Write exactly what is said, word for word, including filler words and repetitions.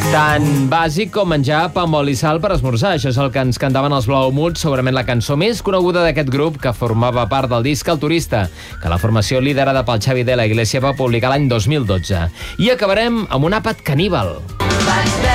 Tan bàsic com menjar pa amb oli i sal per esmorzar. Això és el que ens cantaven els Blaumuts, segurament la cançó més coneguda d'aquest grup que formava part del disc El Turista, que la formació liderada pel Xavi de la Iglesia va publicar l'any dos mil dotze. I acabarem amb un àpat caníbal.